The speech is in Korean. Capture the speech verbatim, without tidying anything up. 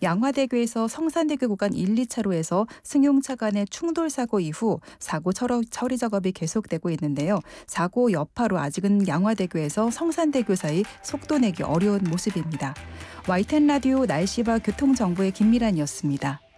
양화대교에서 성산대교 구간 일, 이 차로에서 승용차 간의 충돌 사고 이후 사고 처리, 처리 작업이 계속되고 있는데요. 사고 여파로 아직은 양화대교에서 성산대교 사이 속도 내기 어려운 모습입니다. 와이텐 라디오 날씨와 교통정보의 김미란이었습니다.